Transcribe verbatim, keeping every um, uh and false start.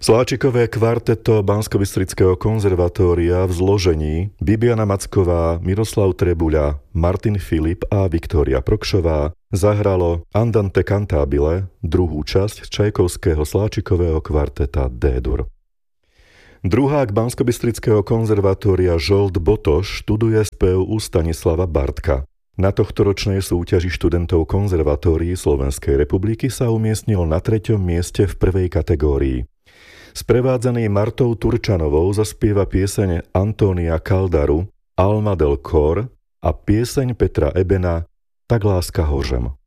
Sláčikové kvarteto Banskobystrického konzervatória v zložení Bibiana Macková, Miroslav Trebuľa, Martin Filip a Viktória Prokšová zahralo Andante cantabile, druhú časť Čajkovského sláčikového kvarteta D-dur. Druhák Banskobystrického konzervatória Žolt Botoš študuje spev u Stanislava Bartka. Na tohtoročnej súťaži študentov konzervatórií Slovenskej republiky sa umiestnil na treťom mieste v prvej kategórii. Sprevádzaný Martou Turčanovou zaspieva pieseň Antónia Kaldaru Alma del Cor a pieseň Petra Ebena Tak láska hořem.